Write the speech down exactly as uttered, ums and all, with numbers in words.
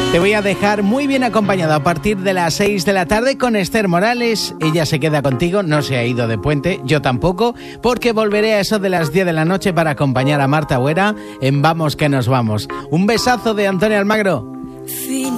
Te voy a dejar muy bien acompañado a partir de las seis de la tarde con Esther Morales. Ella se queda contigo, no se ha ido de puente, yo tampoco, porque volveré a eso de las diez de la noche para acompañar a Marta Buera en Vamos que nos vamos. Un besazo de Antonio Almagro.